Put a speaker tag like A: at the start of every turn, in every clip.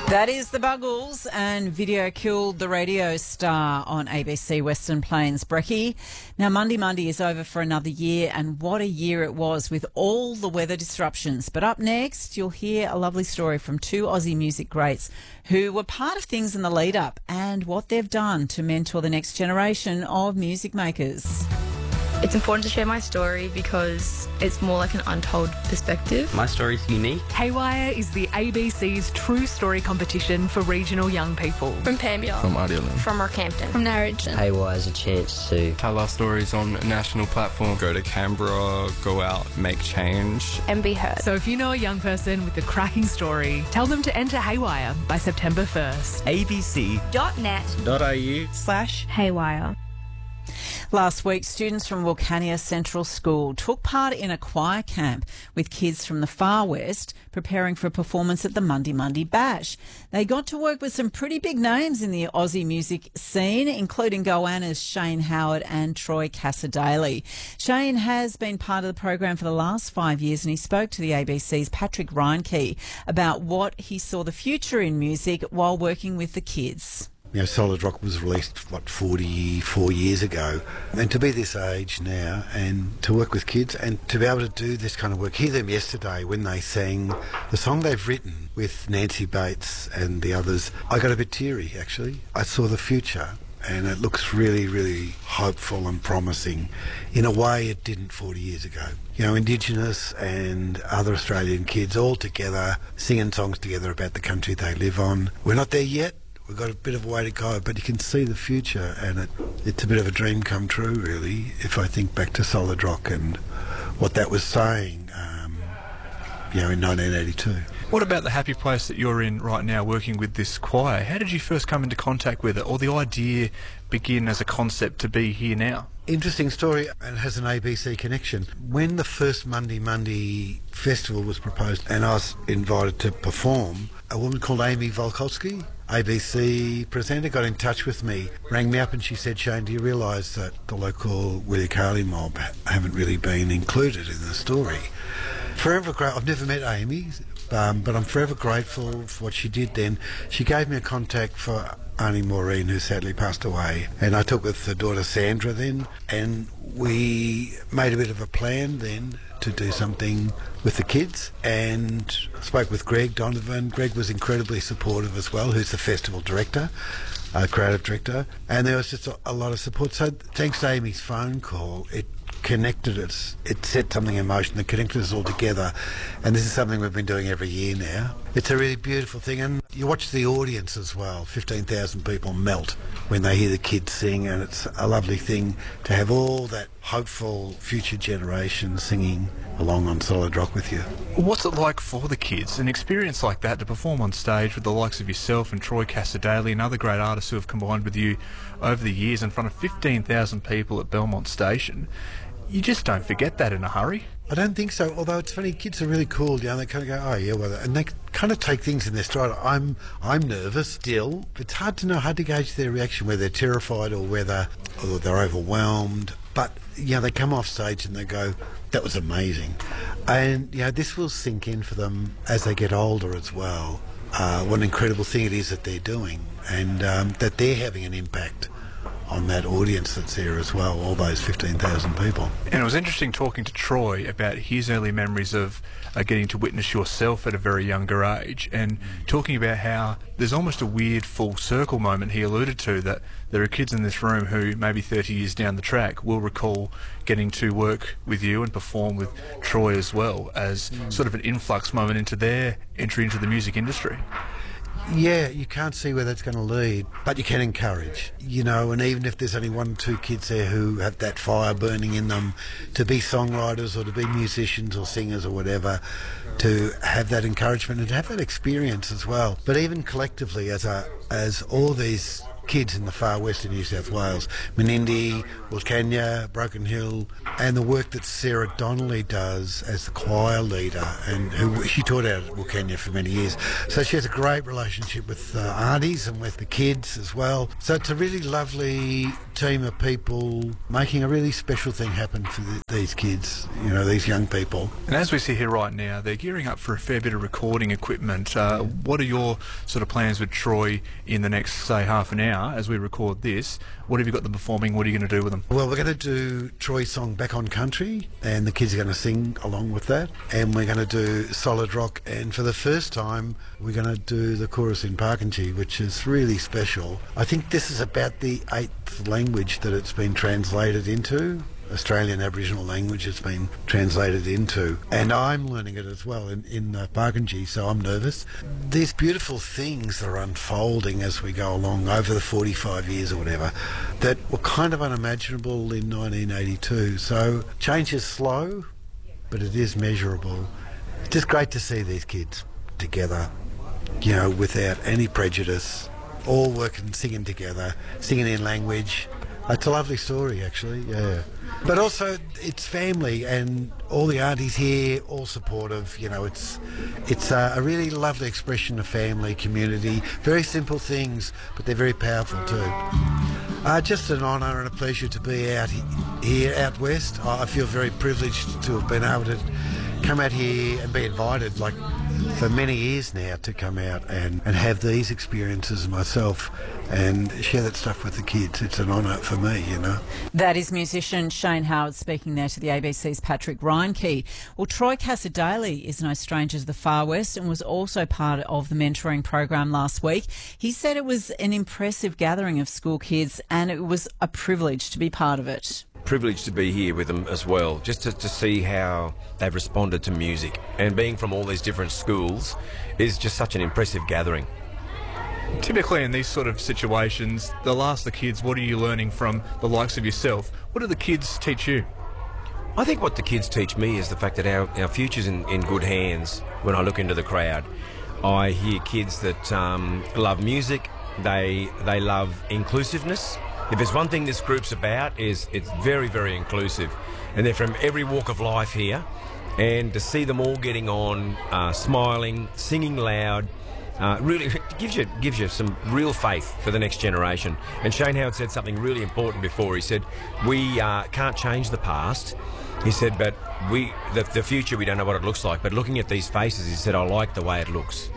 A: That is the Buggles, and Video Killed the Radio Star on ABC Western Plains. Brecky. Now, Monday is over for another year, and what a year it was with all the weather disruptions. But up next, you'll hear a lovely story from two Aussie music greats who were part of things in the lead-up and what they've done to mentor the next generation of music makers.
B: It's important to share my story because it's more like an untold perspective.
C: My story's unique.
D: Haywire is the ABC's true story competition for regional young people.
E: From Pambia.
F: From Idealand.
E: From Rockhampton.
G: From Narrogin.
C: Haywire is a chance to
F: tell our stories on a national platform.
H: Go to Canberra, go out, make change.
E: And be heard.
D: So if you know a young person with a cracking story, tell them to enter Haywire by September 1st.
G: abc.net.au/Haywire.
A: Last week, students from Wilcannia Central School took part in a choir camp with kids from the Far West preparing for a performance at the Monday Bash. They got to work with some pretty big names in the Aussie music scene, including Goanna's Shane Howard and Troy Cassadaly. Shane has been part of the program for the last 5 years, and he spoke to the ABC's Patrick Reinke about what he saw the future in music while working with the kids.
I: You know, Solid Rock was released, 44 years ago. And to be this age now and to work with kids and to be able to do this kind of work, hear them yesterday when they sang the song they've written with Nancy Bates and the others, I got a bit teary, actually. I saw the future and it looks really, really hopeful and promising in a way it didn't 40 years ago. You know, Indigenous and other Australian kids all together, singing songs together about the country they live on. We're not there yet. We've got a bit of a way to go, but you can see the future, and it's a bit of a dream come true, really, if I think back to Solid Rock and what that was saying, in 1982.
J: What about the happy place that you're in right now working with this choir? How did you first come into contact with it, or the idea begin as a concept to be here now?
I: Interesting story, and has an ABC connection. When the first Monday festival was proposed and I was invited to perform, a woman called Amy Volkowski, ABC presenter, got in touch with me, rang me up and she said, Shane, do you realise that the local Willicarley mob haven't really been included in the story? Forever grateful. I've never met Amy, but I'm forever grateful for what she did then. She gave me a contact for Auntie Maureen, who sadly passed away, and I took with the daughter Sandra then, and we made a bit of a plan then to do something with the kids, and spoke with Greg Donovan. Greg was incredibly supportive as well, who's the festival director, creative director, and there was just a lot of support. So thanks to Amy's phone call, it connected us, it set something in motion that connected us all together, and this is something we've been doing every year now. It's a really beautiful thing, and you watch the audience as well. 15,000 people melt when they hear the kids sing, and it's a lovely thing to have all that hopeful future generation singing along on Solid Rock with you.
J: What's it like for the kids, an experience like that, to perform on stage with the likes of yourself and Troy Cassadaly and other great artists who have combined with you over the years in front of 15,000 people at Belmont Station? You just don't forget that in a hurry.
I: I don't think so, although it's funny, kids are really cool, you know, they kind of go, oh yeah, well, and they kind of take things in their stride. I'm nervous still. It's hard to know, hard to gauge their reaction, whether they're terrified or whether they're overwhelmed. But, you know, they come off stage and they go, that was amazing. And, you know, this will sink in for them as they get older as well. What an incredible thing it is that they're doing, and that they're having an impact on that audience that's there as well, all those 15,000 people.
J: And it was interesting talking to Troy about his early memories of getting to witness yourself at a very younger age, and talking about how there's almost a weird full circle moment he alluded to, that there are kids in this room who maybe 30 years down the track will recall getting to work with you and perform with Troy as well, as sort of an influx moment into their entry into the music industry.
I: Yeah, you can't see where that's going to lead, but you can encourage, you know, and even if there's only 1 or 2 kids there who have that fire burning in them to be songwriters or to be musicians or singers or whatever, to have that encouragement and to have that experience as well. But even collectively, as all these kids in the far west of New South Wales, Menindee, Wilcannia, Broken Hill, and the work that Sarah Donnelly does as the choir leader, and she taught out at Wilcannia for many years. So she has a great relationship with aunties and with the kids as well. So it's a really lovely team of people making a really special thing happen for these kids, these young people.
J: And as we see here right now, they're gearing up for a fair bit of recording equipment. What are your sort of plans with Troy in the next, say, half an hour as we record this? What have you got them performing? What are you going to do with them?
I: Well, we're going to do Troy's song Back on Country, and the kids are going to sing along with that. And we're going to do Solid Rock, and for the first time, we're going to do the chorus in Parkinji, which is really special. I think this is about the 8th language that it's been translated into. Australian Aboriginal language has been translated into, and I'm learning it as well in Parkinji, so I'm nervous. These beautiful things that are unfolding as we go along over the 45 years or whatever that were kind of unimaginable in 1982. So change is slow, but it is measurable. It's just great to see these kids together, without any prejudice, all working, singing together, singing in language. It's a lovely story, actually, yeah. But also, it's family, and all the aunties here, all supportive. It's a really lovely expression of family, community. Very simple things, but they're very powerful too. Just an honour and a pleasure to be out here, out west. I feel very privileged to have been able to come out here and be invited, for many years now, to come out and have these experiences myself and share that stuff with the kids. It's an honour for me,
A: That is musician Shane Howard speaking there to the ABC's Patrick Reinke. Well, Troy Casadei is no stranger to the Far West and was also part of the mentoring program last week. He said it was an impressive gathering of school kids and it was a privilege to be part of it.
E: Privileged to be here with them as well, just to see how they've responded to music. And being from all these different schools is just such an impressive gathering.
J: Typically in these sort of situations, they'll ask the kids, what are you learning from the likes of yourself? What do the kids teach you?
E: I think what the kids teach me is the fact that our future's in good hands. When I look into the crowd, I hear kids that love music, they love inclusiveness. If there's one thing this group's about, is it's very, very inclusive. And they're from every walk of life here. And to see them all getting on, smiling, singing loud, really gives you some real faith for the next generation. And Shane Howard said something really important before. He said, we can't change the past. He said, but the future, we don't know what it looks like. But looking at these faces, he said, I like the way it looks.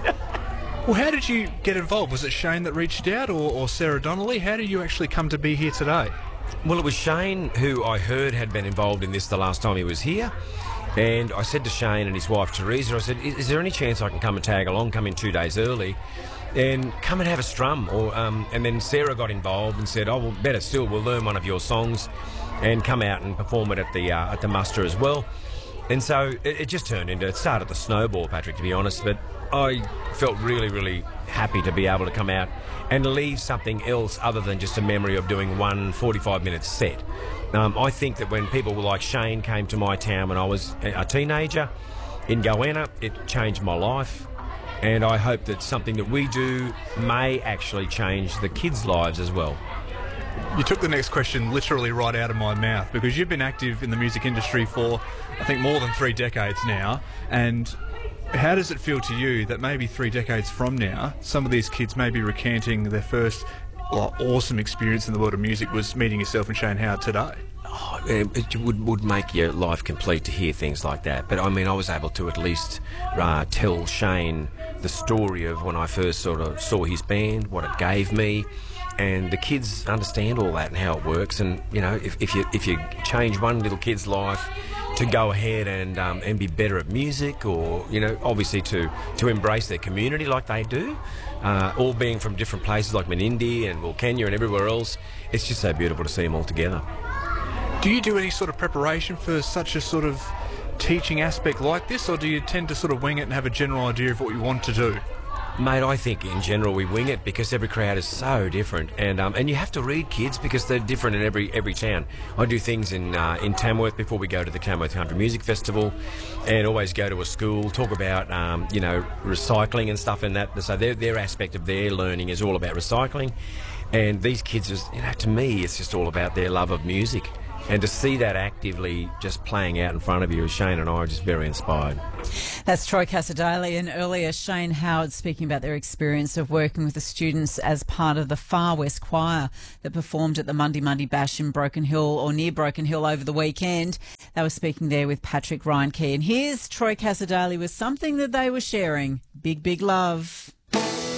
J: Well, how did you get involved? Was it Shane that reached out or Sarah Donnelly? How did you actually come to be here today?
E: Well, it was Shane who I heard had been involved in this the last time he was here. And I said to Shane and his wife Teresa, I said, is there any chance I can come and tag along, come in 2 days early and come and have a strum? And then Sarah got involved and said, oh, well, better still, we'll learn one of your songs and come out and perform it at the muster as well. And so it just turned into, it started the snowball, Patrick, to be honest, but I felt really, really happy to be able to come out and leave something else other than just a memory of doing one 45-minute set. I think that when people like Shane came to my town when I was a teenager in Goanna, it changed my life. And I hope that something that we do may actually change the kids' lives as well.
J: You took the next question literally right out of my mouth, because you've been active in the music industry for, I think, more than 3 decades now. And how does it feel to you that maybe 3 decades from now, some of these kids may be recanting their first awesome experience in the world of music was meeting yourself and Shane Howard today?
E: Oh, it would make your life complete to hear things like that. But I mean, I was able to at least tell Shane the story of when I first sort of saw his band, what it gave me. And the kids understand all that and how it works. And you know, if you change one little kid's life to go ahead and be better at music, or you know, obviously to embrace their community like they do, all being from different places like Menindee and Wilcannia and everywhere else, it's just so beautiful to see them all together.
J: Do you do any sort of preparation for such a sort of teaching aspect like this, or do you tend to sort of wing it and have a general idea of what you want to do?
E: Mate, I think in general we wing it because every crowd is so different, and you have to read kids because they're different in every town. I do things in Tamworth before we go to the Tamworth Country Music Festival, and always go to a school, talk about you know, recycling and stuff and that. So their aspect of their learning is all about recycling, and these kids, you know, to me, it's just all about their love of music. And to see that actively just playing out in front of you, Shane and I are just very inspired.
A: That's Troy Casadale, and earlier Shane Howard speaking about their experience of working with the students as part of the Far West Choir that performed at the Monday Monday Bash in Broken Hill, or near Broken Hill, over the weekend. They were speaking there with Patrick Reinke. And here's Troy Casadale with something that they were sharing. Big, big love.